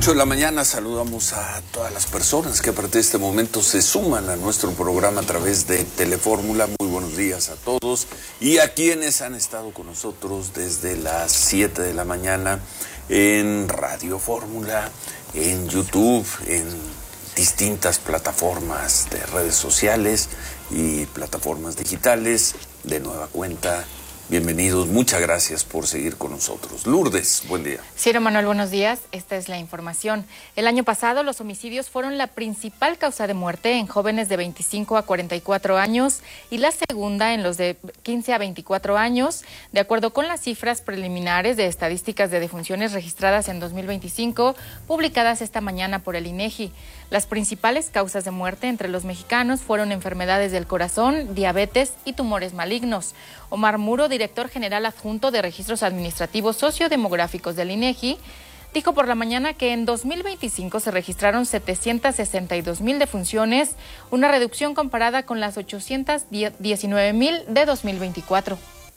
8 de la mañana saludamos a todas las personas que a partir de este momento se suman a nuestro programa a través de Telefórmula. Muy buenos días a todos y a quienes han estado con nosotros desde las 7 de la mañana en Radio Fórmula, en YouTube, en distintas plataformas de redes sociales y plataformas digitales. De nueva cuenta, bienvenidos, muchas gracias por seguir con nosotros. Lourdes, buen día. Ciro Manuel, buenos días. Esta es la información. El año pasado los homicidios fueron la principal causa de muerte en jóvenes de 25 a 44 años y la segunda en los de 15 a 24 años, de acuerdo con las cifras preliminares de estadísticas de defunciones registradas en 2025, publicadas esta mañana por el INEGI. Las principales causas de muerte entre los mexicanos fueron enfermedades del corazón, diabetes y tumores malignos. Omar Muro, director general adjunto de Registros Administrativos Sociodemográficos del INEGI, dijo por la mañana que en 2025 se registraron 762,000 defunciones, una reducción comparada con las 819,000 de 2024.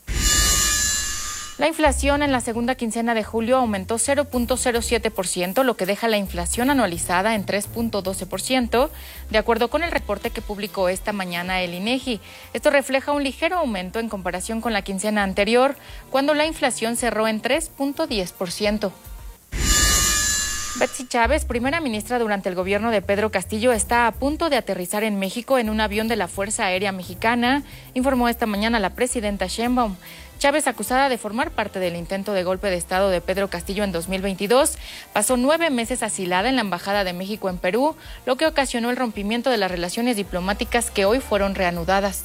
La inflación en la segunda quincena de julio aumentó 0.07%, lo que deja la inflación anualizada en 3.12%, de acuerdo con el reporte que publicó esta mañana el INEGI. Esto refleja un ligero aumento en comparación con la quincena anterior, cuando la inflación cerró en 3.10%. Betsy Chávez, primera ministra durante el gobierno de Pedro Castillo, está a punto de aterrizar en México en un avión de la Fuerza Aérea Mexicana, informó esta mañana la presidenta Sheinbaum. Chávez, acusada de formar parte del intento de golpe de Estado de Pedro Castillo en 2022, pasó 9 meses asilada en la Embajada de México en Perú, lo que ocasionó el rompimiento de las relaciones diplomáticas que hoy fueron reanudadas.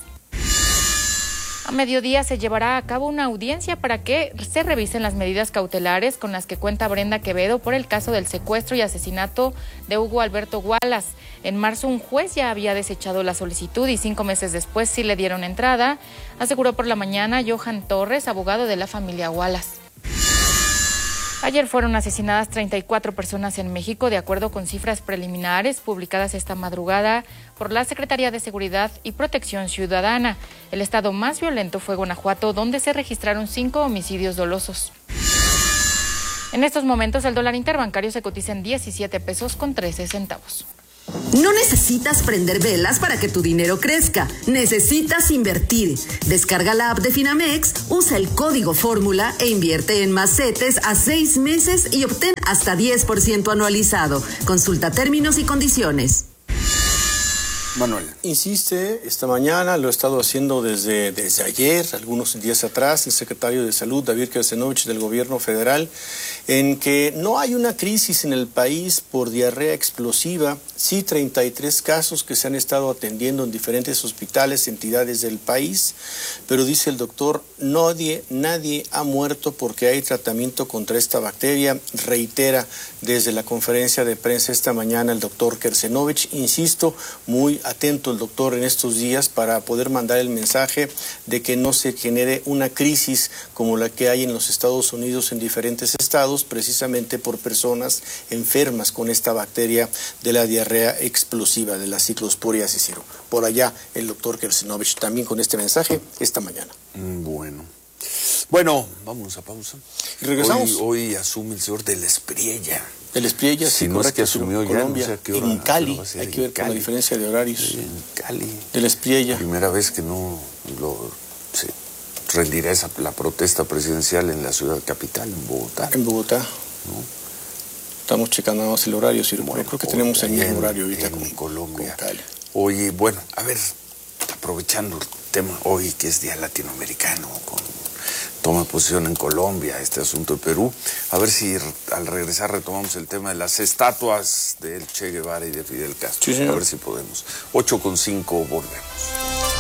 A mediodía se llevará a cabo una audiencia para que se revisen las medidas cautelares con las que cuenta Brenda Quevedo por el caso del secuestro y asesinato de Hugo Alberto Wallace. En marzo un juez ya había desechado la solicitud y 5 meses después sí le dieron entrada, aseguró por la mañana Johan Torres, abogado de la familia Wallace. Ayer fueron asesinadas 34 personas en México, de acuerdo con cifras preliminares publicadas esta madrugada por la Secretaría de Seguridad y Protección Ciudadana. El estado más violento fue Guanajuato, donde se registraron 5 homicidios dolosos. En estos momentos el dólar interbancario se cotiza en 17 pesos con 13 centavos. No necesitas prender velas para que tu dinero crezca, necesitas invertir. Descarga la app de Finamex, usa el código Fórmula e invierte en más CETES a 6 meses y obtén hasta 10% anualizado. Consulta términos y condiciones. Manuel. Insiste esta mañana, lo ha estado haciendo desde ayer, algunos días atrás, el secretario de Salud, David Kersenovich, del gobierno federal, en que no hay una crisis en el país por diarrea explosiva. Sí, 33 casos que se han estado atendiendo en diferentes hospitales, entidades del país, pero dice el doctor, nadie ha muerto porque hay tratamiento contra esta bacteria. Reitera desde la conferencia de prensa esta mañana el doctor Kersenovich, insisto, muy atento el doctor en estos días para poder mandar el mensaje de que no se genere una crisis como la que hay en los Estados Unidos en diferentes estados, precisamente por personas enfermas con esta bacteria de la diarrea explosiva, de la ciclosporia sicero. Por allá el doctor Kersenovich también con este mensaje esta mañana. Bueno, vamos a pausa. ¿Y regresamos? Hoy asume el señor del Espriella. El Espriella, sí, no es que asumió Colombia, ya, no sé a qué hora, en Cali, hay que ver con la diferencia de horarios. En Cali. Del Espriella. Primera vez que no se rendirá la protesta presidencial en la ciudad capital, en Bogotá. En Bogotá. ¿No? Estamos checando más el horario, Ciro. Bueno, creo que tenemos el mismo horario ahorita en Colombia. Con Cali. Oye, bueno, a ver, aprovechando el tema hoy que es Día Latinoamericano, toma posición en Colombia, este asunto de Perú. A ver si al regresar retomamos el tema de las estatuas del Che Guevara y de Fidel Castro. Sí, señor. A ver si podemos. 8:05, volvemos.